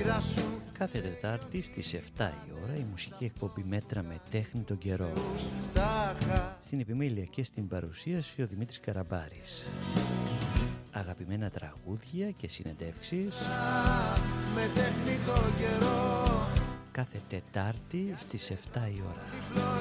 Κάθε Τετάρτη στις 7 η ώρα η μουσική εκπομπή Μέτρα με τέχνη τον καιρό. Στην επιμέλεια και στην παρουσίαση ο Δημήτρης Καραμπάρης. Αγαπημένα τραγούδια και συνεντεύξεις με τέχνη τον καιρό. Κάθε Τετάρτη στις 7 η ώρα.